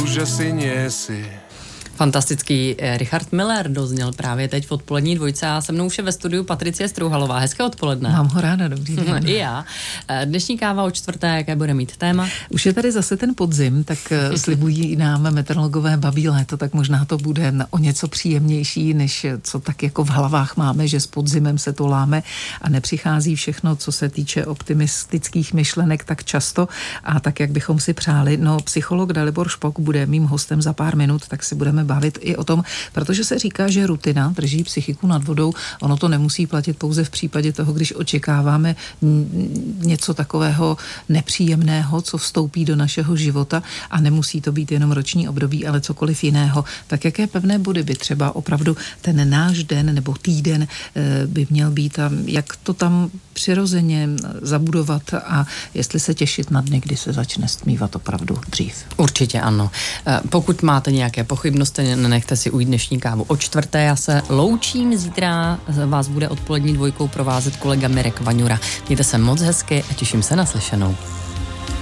že si nie si. Fantastický Richard Miller dozněl právě teď v odpolední dvojce a se mnou už je ve studiu Patricie Strouhalová. Hezké odpoledne. Mám ho ráda, dobrý den. I já. Dnešní káva o čtvrté, jaké bude mít téma? Už je tady zase ten podzim, tak slibují nám meteorologové babí léto, tak možná to bude o něco příjemnější, než co tak jako v hlavách máme, že s podzimem se to láme a nepřichází všechno, co se týče optimistických myšlenek tak často a tak, jak bychom si přáli. No, psycholog Dalibor Špok bude mým hostem za pár minut, tak si budeme bavit i o tom, protože se říká, že rutina drží psychiku nad vodou. Ono to nemusí platit pouze v případě toho, když očekáváme něco takového nepříjemného, co vstoupí do našeho života a nemusí to být jenom roční období, ale cokoliv jiného. Tak jaké pevné body by třeba opravdu ten náš den nebo týden by měl být a jak to tam přirozeně zabudovat a jestli se těšit na dny, kdy se začne stmívat opravdu dřív. Určitě ano. Pokud máte nějaké pochybnosti, nenechte si ujít dnešní kávu o čtvrté. Já se loučím, zítra vás bude odpolední dvojkou provázet kolega Mirek Vaňura. Mějte se moc hezky a těším se na slyšenou.